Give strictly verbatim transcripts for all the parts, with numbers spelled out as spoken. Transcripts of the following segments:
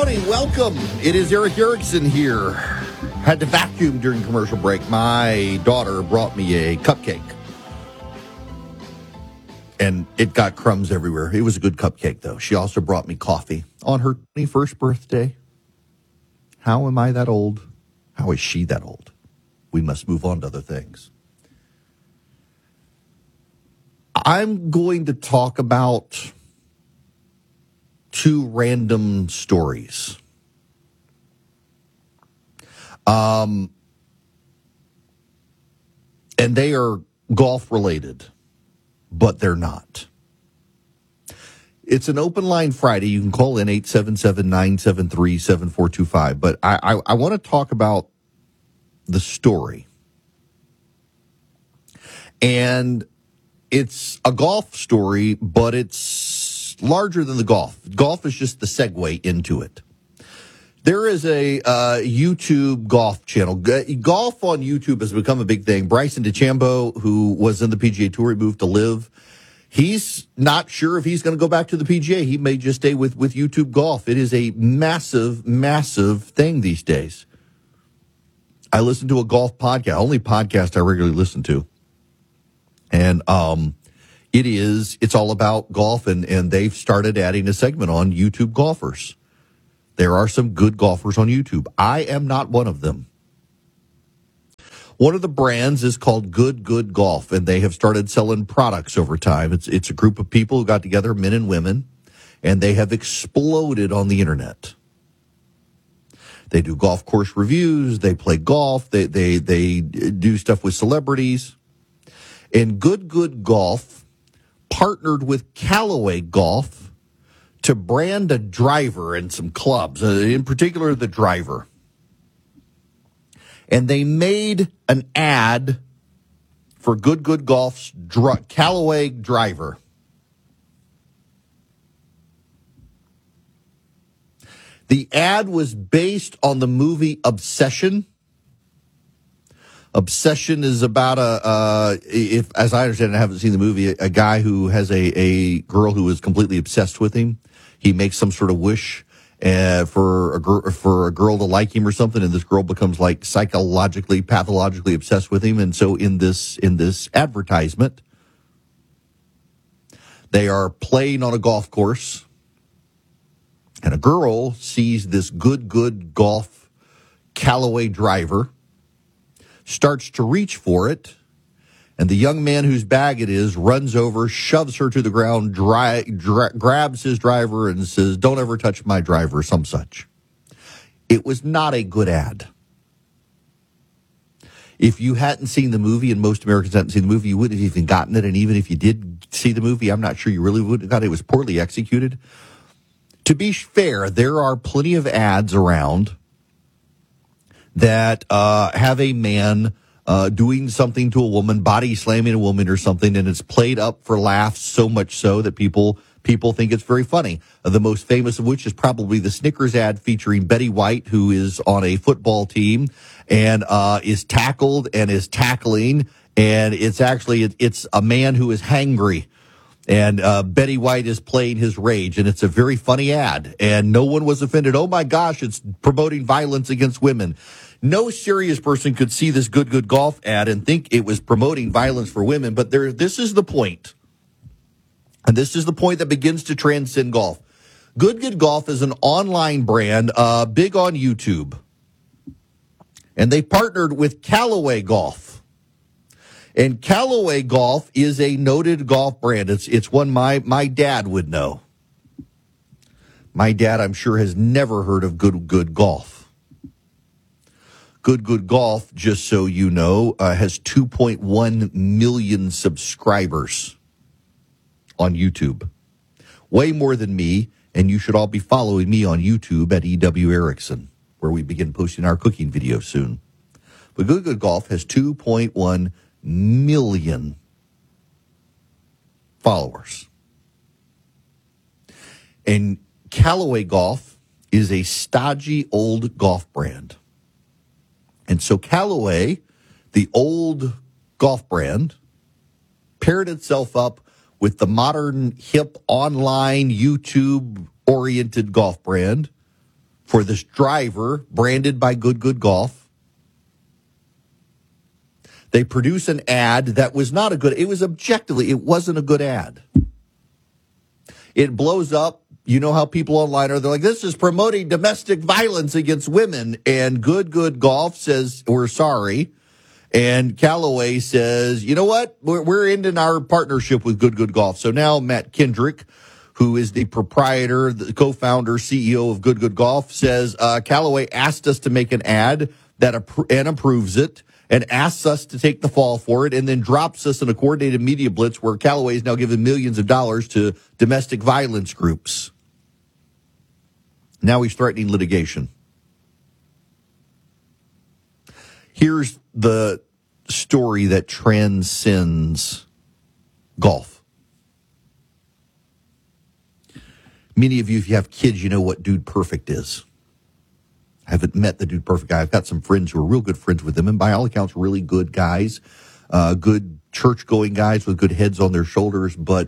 Howdy, welcome. It is Eric Erickson here. Had to vacuum during commercial break. My daughter brought me a cupcake. And it got crumbs everywhere. It was a good cupcake, though. She also brought me coffee on her twenty-first birthday. How am I that old? How is she that old? We must move on to other things. I'm going to talk about two random stories. Um, and they are golf related, but they're not. It's an open line Friday. You can call in eight seven seven, nine seven three, seven four two five. But I, I, I want to talk about the story. And it's a golf story, but it's larger than the golf. Golf is just the segue into it. There is a uh, YouTube golf channel. G- golf on YouTube has become a big thing. Bryson DeChambeau, who was in the P G A Tour, he moved to Live. He's not sure if he's going to go back to the P G A. He may just stay with, with YouTube golf. It is a massive, massive thing these days. I listen to a golf podcast, only podcast I regularly listen to. And um, it is, it's all about golf, and, and they've started adding a segment on YouTube golfers. There are some good golfers on YouTube. I am not one of them. One of the brands is called Good Good Golf, and they have started selling products over time. It's it's a group of people who got together, men and women, and they have exploded on the internet. They do golf course reviews. They play golf. They they they do stuff with celebrities. And Good Good Golf partnered with Callaway Golf to brand a driver and some clubs, uh, in particular the driver. And they made an ad for Good Good Golf's dr- Callaway driver. The ad was based on the movie Obsession. Obsession is about a, uh, if as I understand it, I haven't seen the movie, a, a guy who has a, a girl who is completely obsessed with him. He makes some sort of wish uh, for a girl, for a girl to like him or something, and this girl becomes like psychologically, pathologically obsessed with him. And so in this in this advertisement, they are playing on a golf course, and a girl sees this Good Good Golf Callaway driver, starts to reach for it, and the young man whose bag it is runs over, shoves her to the ground, dry, dra- grabs his driver, and says, "Don't ever touch my driver," some such. It was not a good ad. If you hadn't seen the movie, and most Americans hadn't seen the movie, you wouldn't have even gotten it. And even if you did see the movie, I'm not sure you really would have got it. It was poorly executed. To be fair, there are plenty of ads around that uh, have a man uh, doing something to a woman, body slamming a woman or something, and it's played up for laughs, so much so that people people think it's very funny. Uh, the most famous of which is probably the Snickers ad featuring Betty White, who is on a football team and uh, is tackled and is tackling, and it's actually it, it's a man who is hangry. And uh, Betty White is playing his rage, and it's a very funny ad, and no one was offended. Oh, my gosh, it's promoting violence against women. No serious person could see this Good Good Golf ad and think it was promoting violence for women, but there, this is the point. And this is the point that begins to transcend golf. Good Good Golf is an online brand, uh, big on YouTube. And they partnered with Callaway Golf. And Callaway Golf is a noted golf brand. It's it's one my my dad would know. My dad, I'm sure, has never heard of Good Good Golf. Good Good Golf, just so you know, uh, has two point one million subscribers on YouTube. Way more than me, and you should all be following me on YouTube at E W Erickson, where we begin posting our cooking videos soon. But Good Good Golf has two point one million followers. And Callaway Golf is a stodgy old golf brand. And so Callaway, the old golf brand, paired itself up with the modern, hip, online, YouTube-oriented golf brand for this driver branded by Good Good Golf. They produce an ad that was not a good, it was objectively, it wasn't a good ad. It blows up. You know how people online are, they're like, this is promoting domestic violence against women. And Good Good Golf says, we're sorry. And Callaway says, you know what? We're, we're ending our partnership with Good Good Golf. So now Matt Kendrick, who is the proprietor, the co-founder, C E O of Good Good Golf, says uh, Callaway asked us to make an ad that appro- and approves it and asks us to take the fall for it and then drops us in a coordinated media blitz where Callaway is now giving millions of dollars to domestic violence groups. Now he's threatening litigation. Here's the story that transcends golf. Many of you, if you have kids, you know what Dude Perfect is. I haven't met the Dude Perfect guy. I've got some friends who are real good friends with him, and by all accounts, really good guys, uh, good church-going guys with good heads on their shoulders, but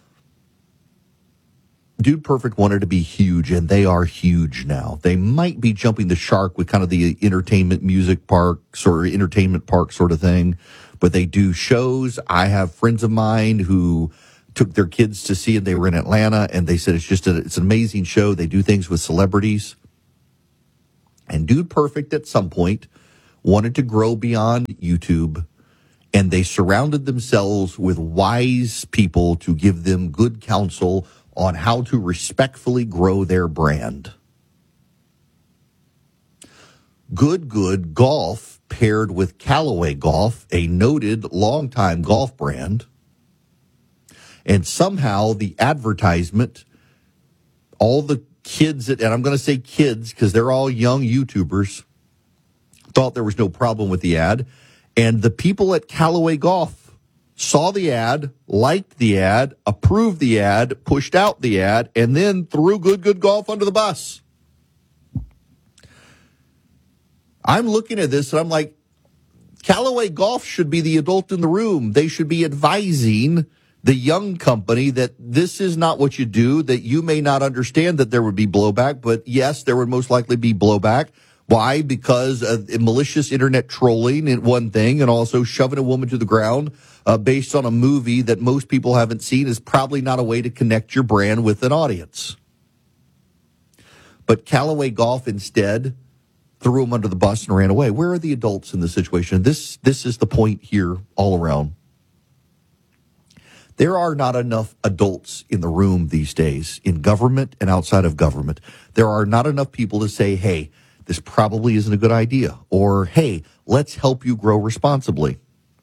Dude Perfect wanted to be huge, and they are huge now. They might be jumping the shark with kind of the entertainment music parks or entertainment park sort of thing, but they do shows. I have friends of mine who took their kids to see it. They were in Atlanta, and they said it's just a, it's an amazing show. They do things with celebrities. And Dude Perfect at some point wanted to grow beyond YouTube, and they surrounded themselves with wise people to give them good counsel on how to respectfully grow their brand. Good Good Golf paired with Callaway Golf, a noted longtime golf brand, and somehow the advertisement, all the kids, and I'm going to say kids because they're all young YouTubers, thought there was no problem with the ad, and the people at Callaway Golf saw the ad, liked the ad, approved the ad, pushed out the ad, and then threw Good Good Golf under the bus. I'm looking at this and I'm like, Callaway Golf should be the adult in the room. They should be advising the young company that this is not what you do, that you may not understand that there would be blowback, but yes, there would most likely be blowback. Why? Because of malicious internet trolling is one thing, and also shoving a woman to the ground uh, based on a movie that most people haven't seen is probably not a way to connect your brand with an audience. But Callaway Golf instead threw him under the bus and ran away. Where are the adults in the situation? This this is the point here all around. There are not enough adults in the room these days, in government and outside of government. There are not enough people to say, hey, this probably isn't a good idea, or, hey, let's help you grow responsibly.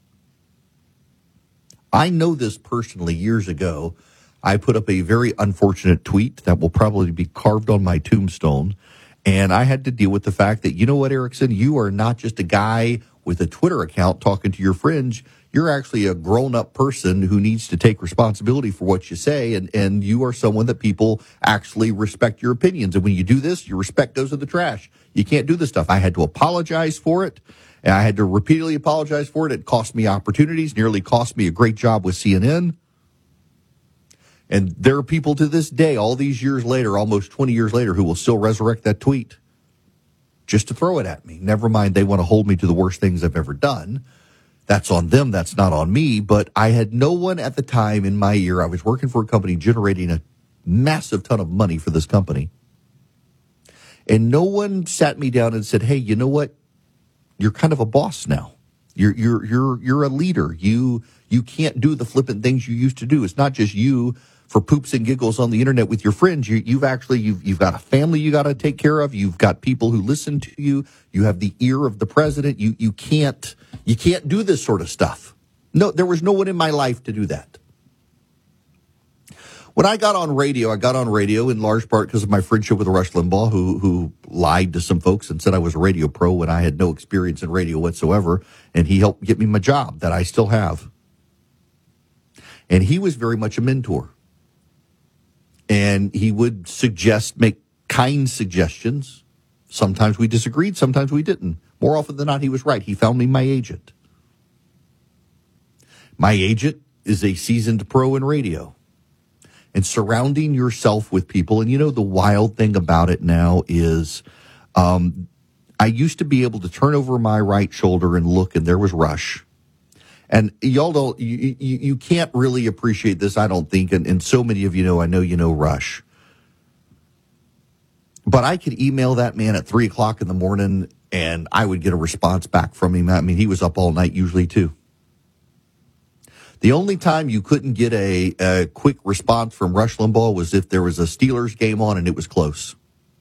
I know this personally. Years ago, I put up a very unfortunate tweet that will probably be carved on my tombstone, and I had to deal with the fact that, you know what, Erickson, you are not just a guy with a Twitter account talking to your friends. You're actually a grown-up person who needs to take responsibility for what you say, and, and you are someone that people actually respect your opinions. And when you do this, your respect goes in the trash. You can't do this stuff. I had to apologize for it, and I had to repeatedly apologize for it. It cost me opportunities, nearly cost me a great job with C N N. And there are people to this day, all these years later, almost twenty years later, who will still resurrect that tweet just to throw it at me. Never mind, they want to hold me to the worst things I've ever done. That's on them. That's not on me. But I had no one at the time in my ear. I was working for a company generating a massive ton of money for this company. And no one sat me down and said, hey, you know what? You're kind of a boss now. You're you're you're you're a leader. You you can't do the flippant things you used to do. It's not just you for poops and giggles on the internet with your friends. You, you've actually you've you've got a family you got to take care of. You've got people who listen to you. You have the ear of the president. You you can't you can't do this sort of stuff. No, there was no one in my life to do that. When I got on radio, I got on radio in large part because of my friendship with Rush Limbaugh, who who lied to some folks and said I was a radio pro when I had no experience in radio whatsoever, and he helped get me my job that I still have. And he was very much a mentor. And he would suggest, make kind suggestions. Sometimes we disagreed, sometimes we didn't. More often than not, he was right. He found me my agent. My agent is a seasoned pro in radio. and surrounding yourself with people. And you know, the wild thing about it now is, um, I used to be able to turn over my right shoulder and look, and there was Rush. And y'all don't, you, you, you can't really appreciate this, I don't think. And, and so many of you know, I know you know Rush. But I could email that man at three o'clock in the morning, and I would get a response back from him. I mean, he was up all night usually, too. The only time you couldn't get a, a quick response from Rush Limbaugh was if there was a Steelers game on and it was close.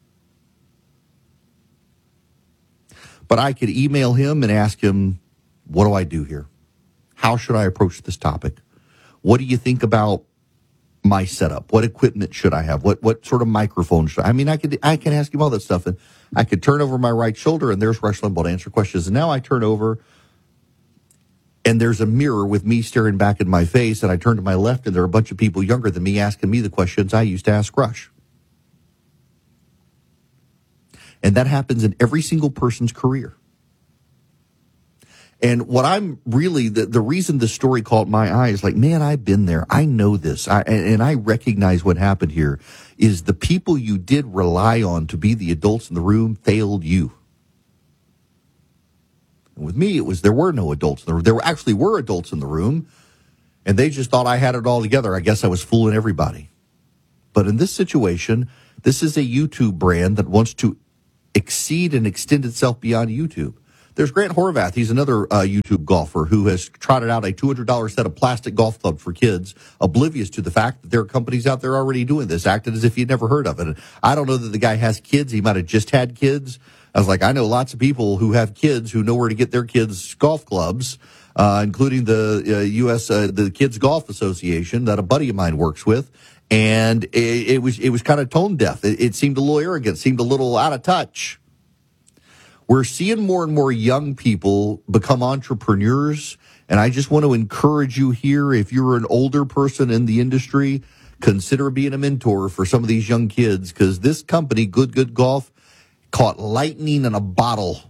But I could email him and ask him, what do I do here? How should I approach this topic? What do you think about my setup? What equipment should I have? What what sort of microphone should I? I mean, I could I can ask him all that stuff, and I could turn over my right shoulder, and there's Rush Limbaugh to answer questions. And now I turn over, and there's a mirror with me staring back at my face, and I turn to my left, and there are a bunch of people younger than me asking me the questions I used to ask Rush. And that happens in every single person's career. And what I'm really, the, the reason the story caught my eye is like, man, I've been there. I know this. I, and, and I recognize what happened here is the people you did rely on to be the adults in the room failed you. And with me, it was there were no adults in the room. There actually were adults in the room, and they just thought I had it all together. I guess I was fooling everybody. But in this situation, this is a YouTube brand that wants to exceed and extend itself beyond YouTube. There's Grant Horvath. He's another uh, YouTube golfer who has trotted out a two hundred dollars set of plastic golf clubs for kids, oblivious to the fact that there are companies out there already doing this, acted as if you'd never heard of it. And I don't know that the guy has kids. He might have just had kids. I was like, I know lots of people who have kids who know where to get their kids' golf clubs, uh, including the uh, U S Uh, the Kids Golf Association that a buddy of mine works with. And it, it was it was kind of tone deaf. It, it seemed a little arrogant, seemed a little out of touch. We're seeing more and more young people become entrepreneurs, and I just want to encourage you here, if you're an older person in the industry, consider being a mentor for some of these young kids, because this company, Good Good Golf, caught lightning in a bottle,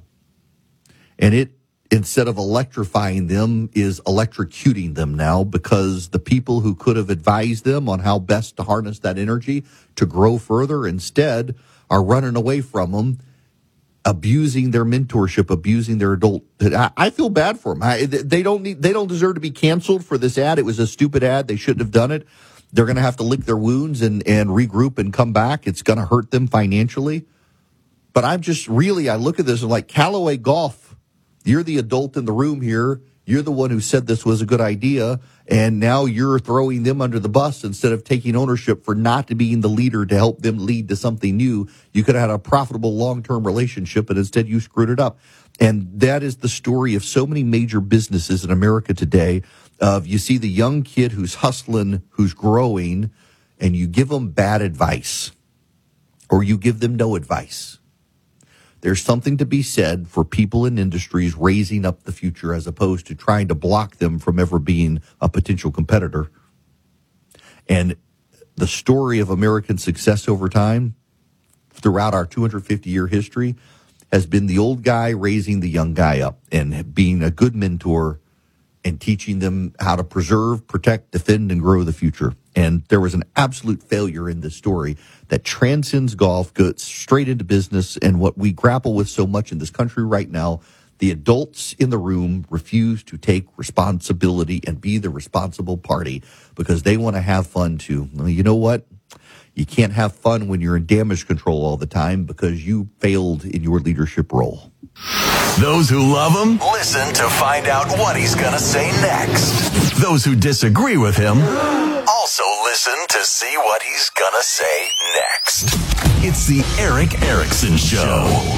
and it, instead of electrifying them, is electrocuting them now, because the people who could have advised them on how best to harness that energy to grow further instead are running away from them, abusing their mentorship, abusing their adult. I, I feel bad for them. I, they don't need, they don't deserve to be canceled for this ad. It was a stupid ad. They shouldn't have done it. They're going to have to lick their wounds and, and regroup and come back. It's going to hurt them financially. But I'm just really, I look at this and like, Callaway Golf, you're the adult in the room here. You're the one who said this was a good idea, and now you're throwing them under the bus instead of taking ownership for not being the leader to help them lead to something new. You could have had a profitable long-term relationship, but instead you screwed it up. And that is the story of so many major businesses in America today. Of you see the young kid who's hustling, who's growing, and you give them bad advice, or you give them no advice. There's something to be said for people in industries raising up the future as opposed to trying to block them from ever being a potential competitor. And the story of American success over time, throughout our two hundred fifty year history, has been the old guy raising the young guy up and being a good mentor and teaching them how to preserve, protect, defend, and grow the future. And there was an absolute failure in this story that transcends golf, goes straight into business, and what we grapple with so much in this country right now, the adults in the room refuse to take responsibility and be the responsible party because they want to have fun too. Well, you know what? You can't have fun when you're in damage control all the time because you failed in your leadership role. Those who love him, listen to find out what he's going to say next. Those who disagree with him, also listen to see what he's going to say next. It's the Erick Erickson Show.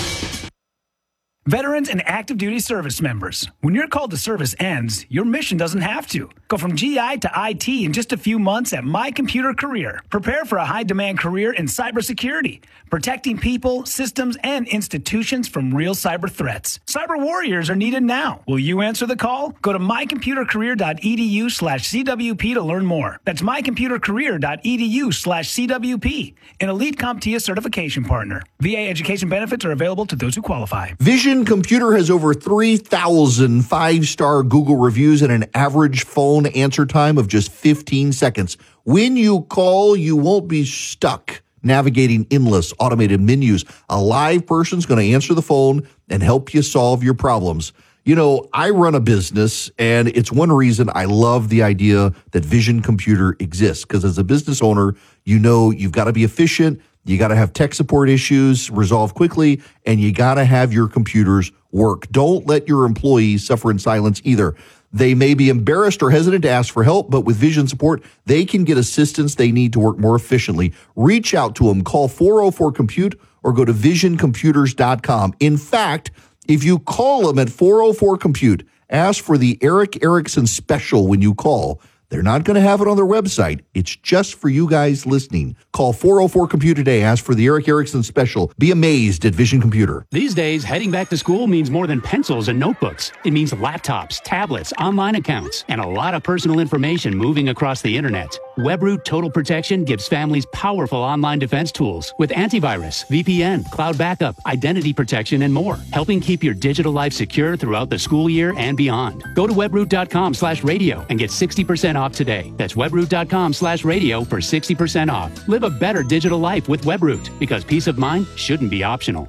Veterans and active duty service members, when your call to service ends, your mission doesn't have to. Go from G I to I T in just a few months at My Computer Career. Prepare for a high-demand career in cybersecurity, protecting people, systems, and institutions from real cyber threats. Cyber warriors are needed now. Will you answer the call? Go to mycomputercareer.edu slash CWP to learn more. That's mycomputercareer.edu slash CWP, an elite CompTIA certification partner. V A education benefits are available to those who qualify. Vision Vision Computer has over three thousand five-star Google reviews and an average phone answer time of just fifteen seconds. When you call, you won't be stuck navigating endless automated menus. A live person's going to answer the phone and help you solve your problems. You know, I run a business, and it's one reason I love the idea that Vision Computer exists, because as a business owner, you know you've got to be efficient, you got to have tech support issues resolved quickly, and you got to have your computers work. Don't let your employees suffer in silence either. They may be embarrassed or hesitant to ask for help, but with Vision support, they can get assistance they need to work more efficiently. Reach out to them. Call four oh four compute or go to vision computers dot com. In fact, if you call them at four oh four compute, ask for the Eric Erickson special when you call. They're not going to have it on their website. It's just for you guys listening. Call four oh four compute today. Ask for the Eric Erickson special. Be amazed at Vision Computer. These days, heading back to school means more than pencils and notebooks. It means laptops, tablets, online accounts, and a lot of personal information moving across the internet. WebRoot Total Protection gives families powerful online defense tools with antivirus, V P N, cloud backup, identity protection, and more, helping keep your digital life secure throughout the school year and beyond. Go to webroot.com slash radio and get sixty percent off today. That's webroot.com slash radio for sixty percent off. Live a better digital life with WebRoot, because peace of mind shouldn't be optional.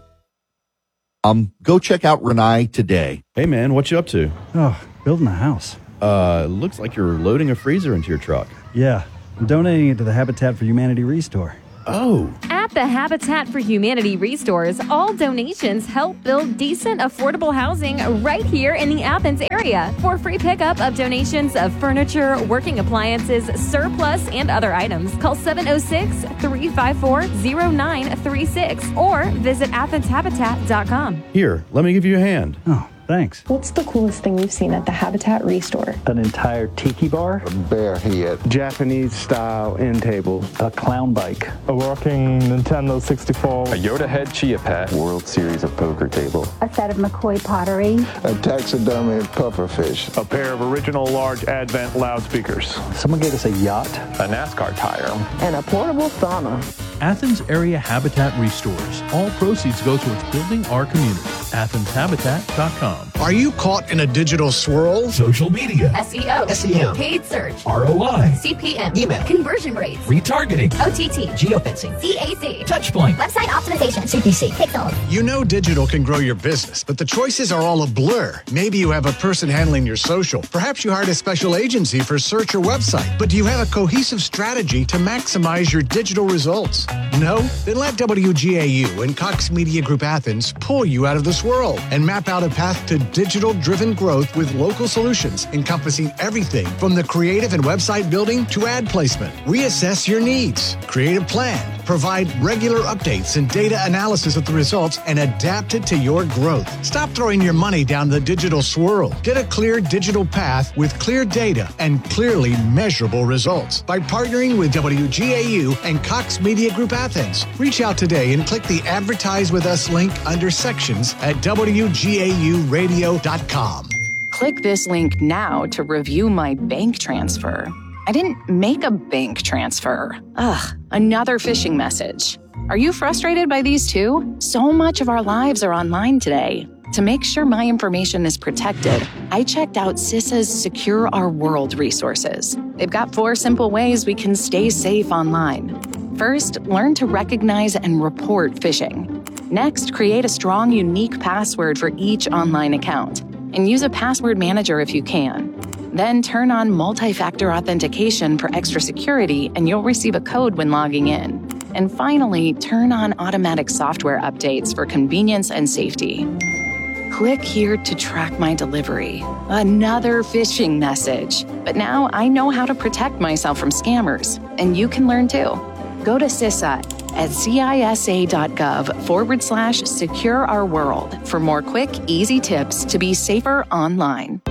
Um, go check out Renai today. Hey, man, what you up to? Oh, building a house. Uh, looks like you're loading a freezer into your truck. Yeah, I'm donating it to the Habitat for Humanity Restore. Oh. At the Habitat for Humanity Restores, all donations help build decent, affordable housing right here in the Athens area. For free pickup of donations of furniture, working appliances, surplus, and other items, call seven oh six, three five four, oh nine three six or visit athens habitat dot com. Here, let me give you a hand. Oh, thanks. What's the coolest thing you've seen at the Habitat Restore? An entire tiki bar, a bear head, Japanese-style end table, a clown bike, a working Nintendo sixty-four, a Yoda head chia pet, World Series of Poker table, a set of McCoy pottery, a taxidermy pufferfish, a pair of original large Advent loudspeakers. Someone gave us a yacht, a NASCAR tire, and a portable sauna. Athens Area Habitat Restores. All proceeds go towards building our community. athens habitat dot com. Are you caught in a digital swirl? Social media, S E O, S E M, paid search, R O I, C P M, email, conversion rates, retargeting, O T T, geofencing, C A C, Touchpoint, website optimization, C P C, Pixel. You know digital can grow your business, but the choices are all a blur. Maybe you have a person handling your social. Perhaps you hired a special agency for search or website. But do you have a cohesive strategy to maximize your digital results? No? Then let W G A U and Cox Media Group Athens pull you out of the swirl and map out a path to digital-driven growth with local solutions encompassing everything from the creative and website building to ad placement. Reassess your needs, create a plan, provide regular updates and data analysis of the results, and adapt it to your growth. Stop throwing your money down the digital swirl. Get a clear digital path with clear data and clearly measurable results by partnering with W G A U and Cox Media Group Athens. Reach out today and click the Advertise with Us link under sections at W G A U radio dot com. Click this link now to review my bank transfer. I didn't make a bank transfer. Ugh, another phishing message. Are you frustrated by these too? So much of our lives are online today. To make sure my information is protected, I checked out CISA's Secure Our World resources. They've got four simple ways we can stay safe online. First, learn to recognize and report phishing. Next, create a strong, unique password for each online account, and use a password manager if you can. Then turn on multi-factor authentication for extra security, and you'll receive a code when logging in. And finally, turn on automatic software updates for convenience and safety. Click here to track my delivery. Another phishing message. But now I know how to protect myself from scammers, and you can learn too. Go to CISA at cisa.gov forward slash secure our world for more quick, easy tips to be safer online.